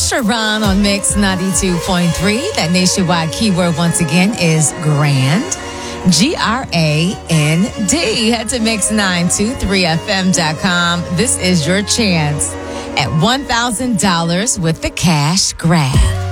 Sharon on Mix 92.3. That nationwide keyword once again is grand. GRAND. Head to Mix923FM.com. This is your chance at $1,000 with the cash grab.